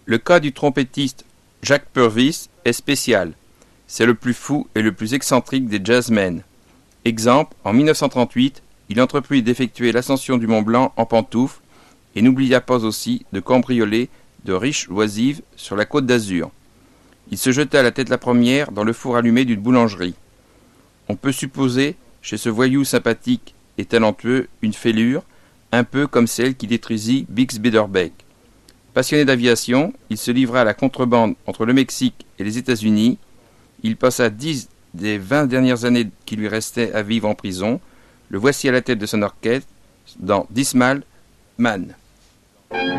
Le cas du trompettiste Jack Purvis est spécial. C'est le plus fou et le plus excentrique des jazzmen. Exemple, en 1938, il entreprit d'effectuer l'ascension du Mont Blanc en pantoufles et n'oublia pas aussi de cambrioler de riches oisives sur la côte d'Azur. Il se jeta la tête la première dans le four allumé d'une boulangerie. On peut supposer, chez ce voyou sympathique et talentueux, une fêlure, un peu comme celle qui détruisit Bix Beiderbecke. Passionné d'aviation, il se livra à la contrebande entre le Mexique et les États-Unis. Il passa 10 des 20 dernières années qui lui restaient à vivre en prison. Le voici à la tête de son orchestre dans Dismal Man.